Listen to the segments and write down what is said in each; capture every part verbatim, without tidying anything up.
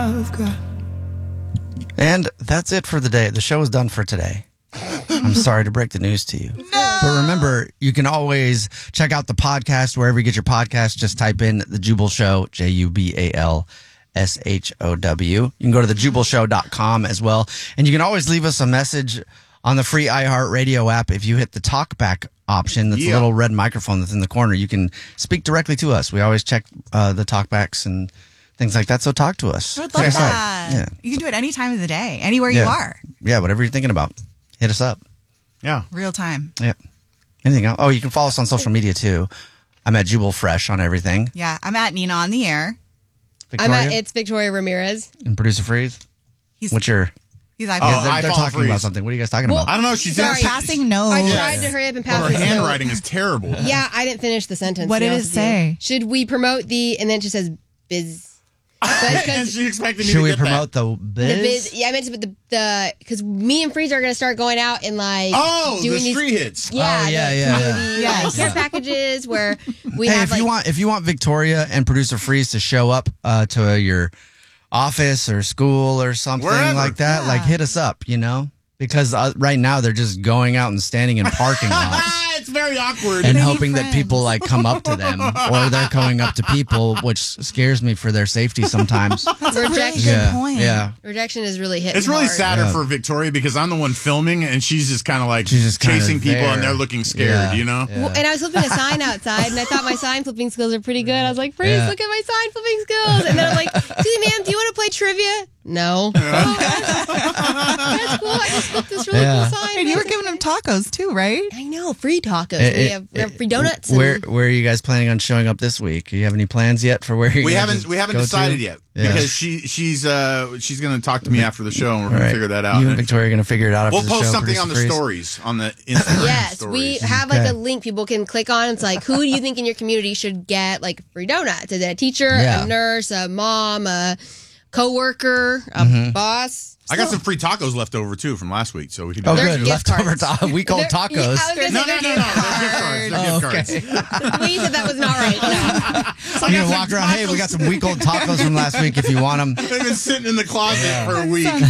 I've got. And that's it for the day. The show is done for today. I'm sorry to break the news to you. No. But remember, you can always check out the podcast wherever you get your podcast. Just type in The Jubal Show, J U B A L S H O W. You can go to the jubal show dot com as well. And you can always leave us a message on the free iHeartRadio app. If you hit the talkback option, that's yeah. a little red microphone that's in the corner, you can speak directly to us. We always check uh, the talkbacks and things like that, so talk to us. I would love that. Yeah. You can do it any time of the day, anywhere yeah. you are. Yeah, whatever you're thinking about. Hit us up. Yeah. Real time. Yeah. Anything else? Oh, you can follow us on social media, too. I'm at Jubal Fresh on everything. Yeah, I'm at Nina on the air. Victoria? I'm at It's Victoria Ramirez. And Producer Freeze? He's, What's your... He's iPhone. Oh, they're they're talking about something. What are you guys talking well, about? I don't know. She's Sorry, passing notes. I tried to hurry up and pass well, her this handwriting note. is terrible. Yeah, I didn't finish the sentence. What did it say? Should we promote the... And then it just says biz... and she expected me Should to we get promote that. the biz? The biz? Yeah, I meant to put the... the Because me and Freezer are going to start going out and like... Oh, doing the street these, hits. Yeah, oh, yeah, the yeah, community, yeah. Like, Yes. care packages where we hey, have if like... you want, if you want Victoria and Producer Freeze to show up uh, to your office or school or something Wherever. like that, Yeah. like hit us up, you know? Because uh, right now they're just going out and standing in parking lots. It's very awkward. And They need hoping that friends. people like come up to them, or they're coming up to people, which scares me for their safety sometimes. That's a really good yeah, point. yeah. Rejection is really hitting It's really hard. sadder Yeah. for Victoria because I'm the one filming and she's just kind of like She's just kinda chasing people there. and they're looking scared, Yeah. you know? Yeah. Well, and I was flipping a sign outside, and I thought my sign flipping skills are pretty good. I was like, Freeze, Yeah. look at my sign flipping skills. And then I'm like, excuse me, ma'am, do you want to play trivia? No. Oh, that's, that's cool. I just flipped this really Yeah. cool sign. And you were giving them tacos too, right? I know, free tacos. It- we, it- have, we have free it- donuts. Where and- Where are you guys planning on showing up this week? Do you have any plans yet for where you're We gonna haven't just we haven't go decided to? yet Yeah. because she she's uh she's gonna talk to me after the show and we're All gonna right. figure that out. You and Victoria are gonna figure it out after We'll the post show, something Producer on the Freeze? stories on the Instagram Yes, stories. we have like Okay. a link people can click on. It's like, who do you think in your community should get like free donuts? Is it a teacher, Yeah. a nurse, a mom, a coworker, a Mm-hmm. boss? I got some free tacos left over too from last week, so we can. Oh, They're good. gift Leftover cards. ta- we call They're- tacos. Yeah, I was gonna No, say no, they're no, no. They're gift gift cards. They're gift cards. okay. We said that was not right. No. You're gonna walk around. Hey, we got some week old tacos from last week. If you want them. They've been sitting in the closet for a week. Ew,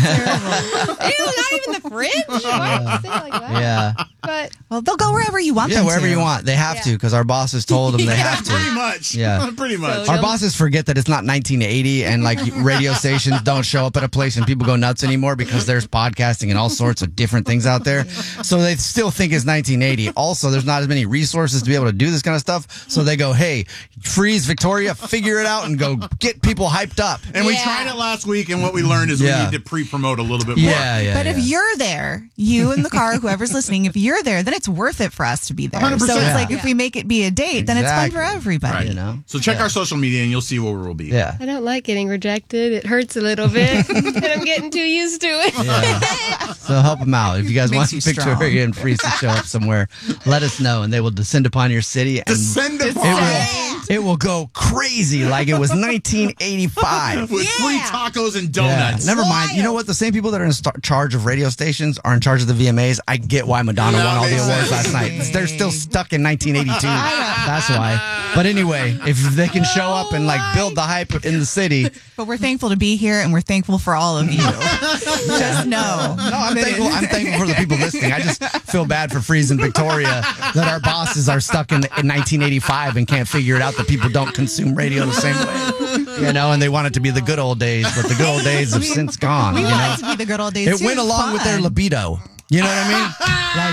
not even the fridge. Why would you say it like that? Yeah. But Well, they'll go wherever you want Yeah, them wherever to. you want. They have Yeah. to because our bosses told them they have to. Pretty much. Yeah. Pretty much. So- Our bosses forget that it's not nineteen eighty and like radio stations don't show up at a place and people go nuts anymore because there's podcasting and all sorts of different things out there. So they still think it's nineteen eighty. Also, there's not as many resources to be able to do this kind of stuff. So they go, hey, Freeze, Victoria, figure it out and go get people hyped up. And we Yeah. tried it last week, and what we learned is Yeah. we need to pre-promote a little bit more. Yeah, yeah. But yeah. if you're there, you in the car, whoever's listening, if you're there, then it's worth it for us to be there. one hundred percent. So it's like Yeah. if we make it be a date, then it's fun for Exactly. everybody. Right. You know? So check our social media, and you'll see where we'll be. Yeah. I don't like getting rejected. It hurts a little bit, and I'm getting too used to it. Yeah. So help them out. If you guys Makes want you Victoria strong. and Freeze to show up somewhere, let us know and they will descend upon your city and Descend it upon will, it will go crazy like it was nineteen eighty-five. with free Yeah. tacos and Yeah. donuts. Never mind. You know what? The same people that are in star- charge of radio stations are in charge of the V M As. I get why Madonna No, won all the makes awards sense. last night. They're still stuck in nineteen eighty-two. That's why. But anyway, if they can show up and like build the hype in the city, But we're thankful to be here, and we're thankful for all of you. Just know. no, I'm thankful. I'm thankful for the people listening. I just feel bad for Freeze and Victoria that our bosses are stuck in, in nineteen eighty-five and can't figure it out that people don't consume radio the same way, you know. And they want it to be the good old days, but the good old days have since gone. We You want know, it to be the good old days. it too. went along with their Fun. libido. You know what I mean? Like.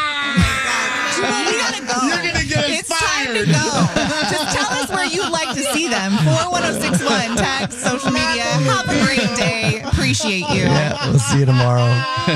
We gotta go. You're gonna get us It's time to fired. go. Just tell us where you'd like to see them. four one oh six one, text, social media. Have a great day. Appreciate you. Yeah, we'll see you tomorrow.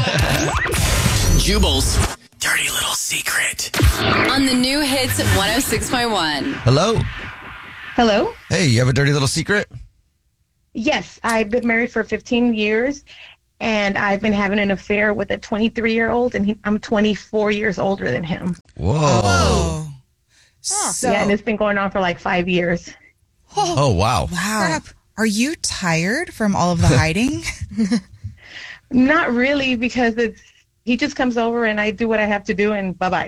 Jubal's dirty little secret. On the new hits one oh six point one. Hello. Hello? Hey, you have a dirty little secret? Yes, I've been married for fifteen years, and I've been having an affair with a twenty-three-year-old, and he, I'm twenty-four years older than him. Whoa. Oh. So, Yeah, and it's been going on for like five years. Oh, wow. wow. Are you tired from all of the hiding? Not really, because it's he just comes over and I do what I have to do, and bye-bye.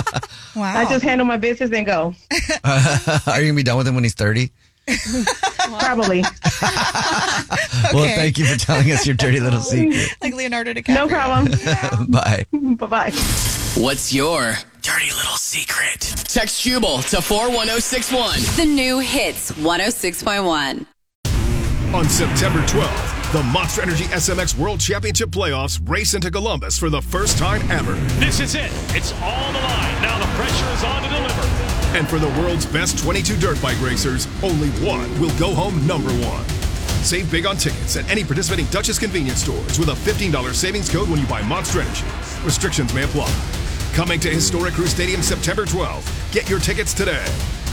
Wow. I just handle my business and go. Are you going to be done with him when he's thirty? Probably. Well, thank you for telling us your dirty little secret. Like Leonardo DiCaprio. No problem. Bye. Bye-bye. What's your dirty little secret? Text Jubal to four one zero six one. The new hits one oh six point one. On September twelfth, the Monster Energy S M X World Championship Playoffs race into Columbus for the first time ever. This is it. It's all the line. Now the pressure is on to deliver. And for the world's best twenty-two dirt bike racers, only one will go home number one. Save big on tickets at any participating Duchess convenience stores with a fifteen dollars savings code when you buy Monster Energy. Restrictions may apply. Coming to Historic Crew Stadium September twelfth. Get your tickets today.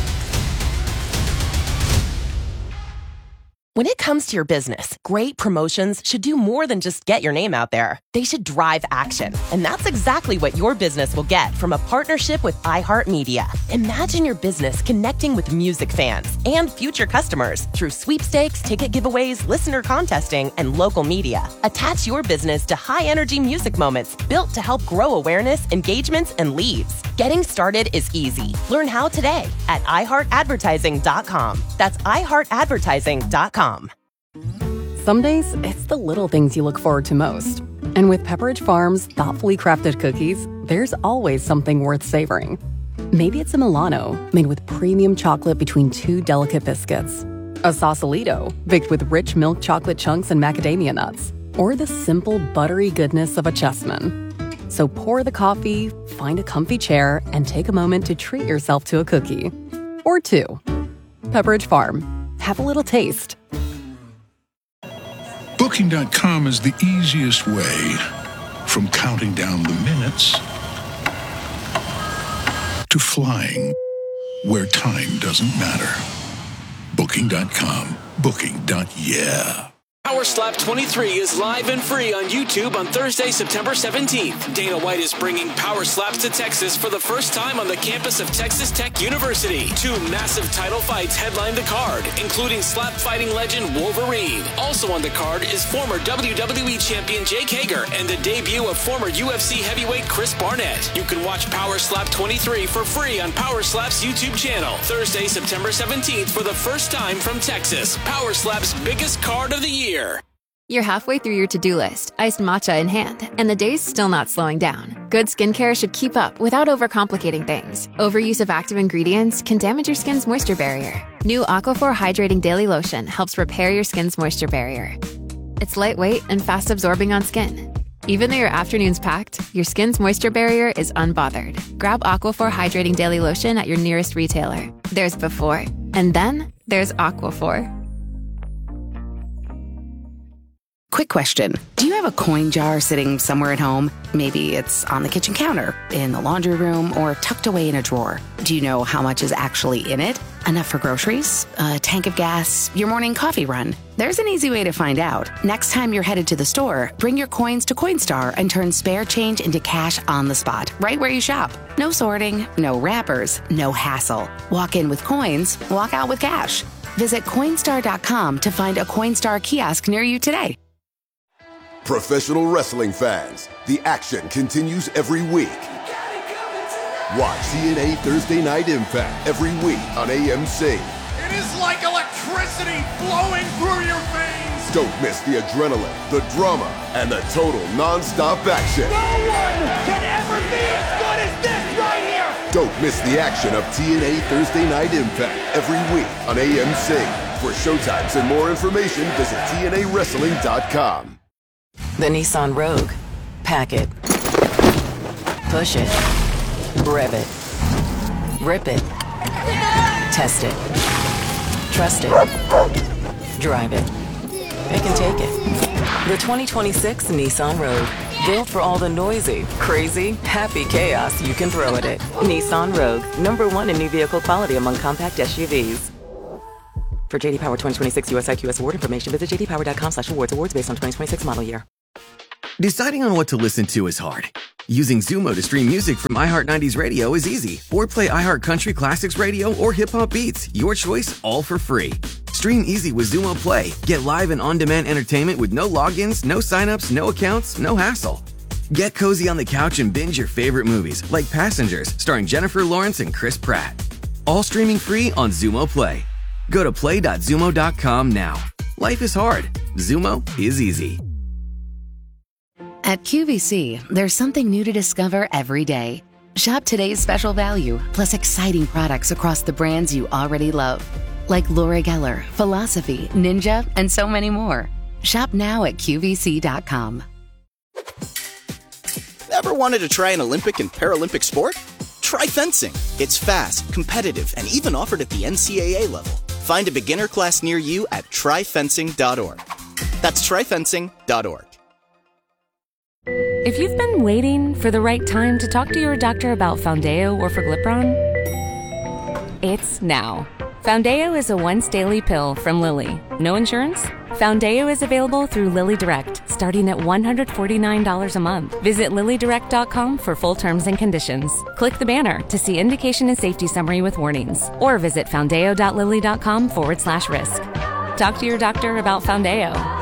When it comes to your business, great promotions should do more than just get your name out there. They should drive action. And that's exactly what your business will get from a partnership with iHeartMedia. Imagine your business connecting with music fans and future customers through sweepstakes, ticket giveaways, listener contesting, and local media. Attach your business to high-energy music moments built to help grow awareness, engagements, and leads. Getting started is easy. Learn how today at i heart advertising dot com. That's i heart advertising dot com. Some days, it's the little things you look forward to most. And with Pepperidge Farm's thoughtfully crafted cookies, there's always something worth savoring. Maybe it's a Milano, made with premium chocolate between two delicate biscuits. A Sausalito, baked with rich milk chocolate chunks and macadamia nuts. Or the simple, buttery goodness of a Chessman. So pour the coffee, find a comfy chair, and take a moment to treat yourself to a cookie. Or two. Pepperidge Farm. Have a little taste. Booking dot com is the easiest way from counting down the minutes to flying where time doesn't matter. Booking dot com. Booking. Yeah. Power Slap twenty-three is live and free on YouTube on Thursday, September seventeenth. Dana White is bringing Power Slaps to Texas for the first time on the campus of Texas Tech University. Two massive title fights headline the card, including slap fighting legend Wolverine. Also on the card is former W W E champion Jake Hager and the debut of former U F C heavyweight Chris Barnett. You can watch Power Slap twenty-three for free on Power Slap's YouTube channel. Thursday, September seventeenth for the first time from Texas. Power Slap's biggest card of the year. You're halfway through your to-do list, iced matcha in hand, and the day's still not slowing down. Good skincare should keep up without overcomplicating things. Overuse of active ingredients can damage your skin's moisture barrier. New Aquaphor Hydrating Daily Lotion helps repair your skin's moisture barrier. It's lightweight and fast-absorbing on skin. Even though your afternoon's packed, your skin's moisture barrier is unbothered. Grab Aquaphor Hydrating Daily Lotion at your nearest retailer. There's before, and then there's Aquaphor. Quick question. Do you have a coin jar sitting somewhere at home? Maybe it's on the kitchen counter, in the laundry room, or tucked away in a drawer. Do you know how much is actually in it? Enough for groceries? A tank of gas? Your morning coffee run? There's an easy way to find out. Next time you're headed to the store, bring your coins to Coinstar and turn spare change into cash on the spot, right where you shop. No sorting, no wrappers, no hassle. Walk in with coins, walk out with cash. Visit Coinstar dot com to find a Coinstar kiosk near you today. Professional wrestling fans, the action continues every week. Watch T N A Thursday Night Impact every week on A M C. It is like electricity flowing through your veins. Don't miss the adrenaline, the drama, and the total non-stop action. No one can ever be as good as this right here. Don't miss the action of T N A Thursday Night Impact every week on A M C. For showtimes and more information, visit T N A wrestling dot com. The Nissan Rogue. Pack it. Push it. Rev it. Rip it. Test it. Trust it. Drive it. It can take it. The twenty twenty-six Nissan Rogue. Built for all the noisy, crazy, happy chaos you can throw at it. Nissan Rogue. Number one in new vehicle quality among compact S U Vs. For J D Power twenty twenty-six U S I Q S award information, visit j d power dot com slash awards. Awards based on twenty twenty-six model year. Deciding on what to listen to is hard. Using Zumo to stream music from iHeart nineties Radio is easy. Or play iHeart Country Classics Radio or Hip Hop Beats. Your choice, all for free. Stream easy with Zumo Play. Get live and on-demand entertainment with no logins, no signups, no accounts, no hassle. Get cozy on the couch and binge your favorite movies, like Passengers, starring Jennifer Lawrence and Chris Pratt. All streaming free on Zumo Play. Go to play dot zumo dot com now. Life is hard. Zumo is easy. At Q V C, there's something new to discover every day. Shop today's special value, plus exciting products across the brands you already love. Like Laura Geller, Philosophy, Ninja, and so many more. Shop now at Q V C dot com. Ever wanted to try an Olympic and Paralympic sport? Try fencing. It's fast, competitive, and even offered at the N C A A level. Find a beginner class near you at try fencing dot org. That's try fencing dot org. If you've been waiting for the right time to talk to your doctor about Foundayo or Forglipron, it's now. Foundayo is a once-daily pill from Lilly. No insurance? Foundayo is available through Lilly Direct, starting at one hundred forty-nine dollars a month. Visit lilly direct dot com for full terms and conditions. Click the banner to see indication and safety summary with warnings, or visit foundayo dot lilly dot com forward slash risk. Talk to your doctor about Foundayo.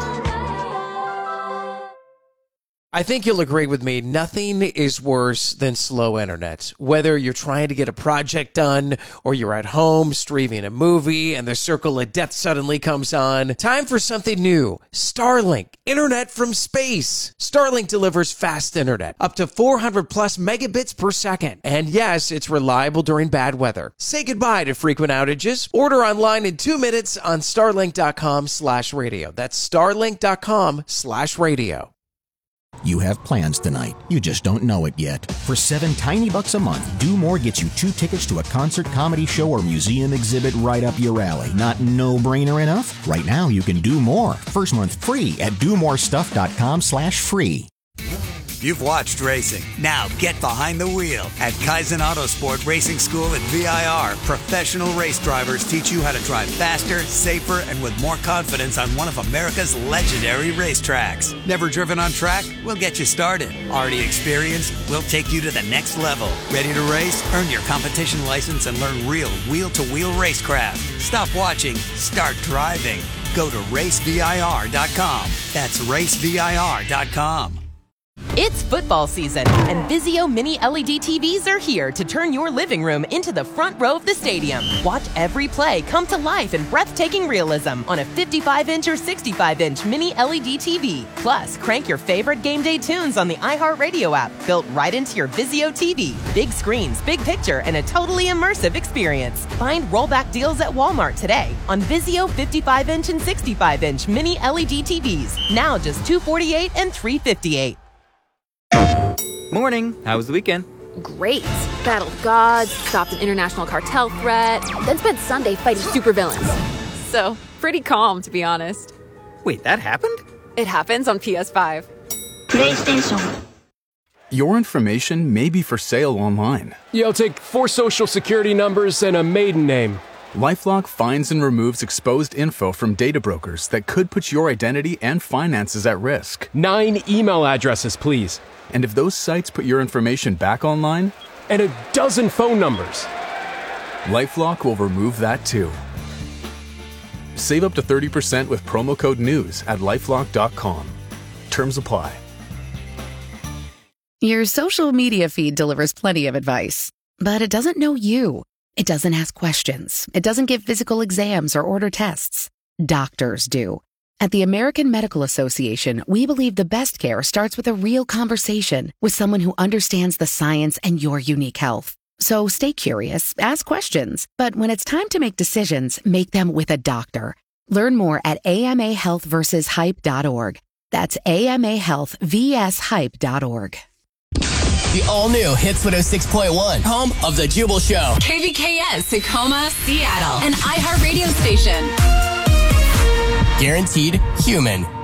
I think you'll agree with me, nothing is worse than slow internet. Whether you're trying to get a project done or you're at home streaming a movie and the circle of death suddenly comes on, time for something new. Starlink, internet from space. Starlink delivers fast internet, up to four hundred plus megabits per second. And yes, it's reliable during bad weather. Say goodbye to frequent outages. Order online in two minutes on starlink dot com slash radio. That's starlink dot com slash radio. You have plans tonight. You just don't know it yet. For seven tiny bucks a month, Do More gets you two tickets to a concert, comedy show, or museum exhibit right up your alley. Not no-brainer enough? Right now, you can do more. First month free at do more stuff dot com slash free. You've watched racing. Now get behind the wheel. At Kaizen Autosport Racing School at V I R, professional race drivers teach you how to drive faster, safer, and with more confidence on one of America's legendary racetracks. Never driven on track? We'll get you started. Already experienced? We'll take you to the next level. Ready to race? Earn your competition license and learn real wheel-to-wheel racecraft. Stop watching. Start driving. Go to race V I R dot com. That's race V I R dot com. It's football season, and Vizio Mini L E D T Vs are here to turn your living room into the front row of the stadium. Watch every play come to life in breathtaking realism on a fifty-five inch or sixty-five inch Mini L E D T V. Plus, crank your favorite game day tunes on the iHeartRadio app, built right into your Vizio T V. Big screens, big picture, and a totally immersive experience. Find rollback deals at Walmart today on Vizio fifty-five inch and sixty-five inch Mini L E D T Vs. Now just two hundred forty-eight dollars and three hundred fifty-eight dollars. Morning. How was the weekend? Great. Battled gods, stopped an international cartel threat, then spent Sunday fighting supervillains. So, pretty calm, to be honest. Wait, that happened? It happens on P S five. PlayStation. Your information may be for sale online. Yeah, I'll take four social security numbers and a maiden name. LifeLock finds and removes exposed info from data brokers that could put your identity and finances at risk. Nine email addresses, please. And if those sites put your information back online? And a dozen phone numbers. LifeLock will remove that too. Save up to thirty percent with promo code NEWS at lifelock dot com. Terms apply. Your social media feed delivers plenty of advice, but it doesn't know you. It doesn't ask questions. It doesn't give physical exams or order tests. Doctors do. At the American Medical Association, we believe the best care starts with a real conversation with someone who understands the science and your unique health. So stay curious, ask questions, but when it's time to make decisions, make them with a doctor. Learn more at A M A health versus hype dot org. That's A M A health versus hype dot org. The all-new Hits one oh six point one, home of The Jubal Show. K V K S, Tacoma, Seattle, an iHeartRadio station. Guaranteed human.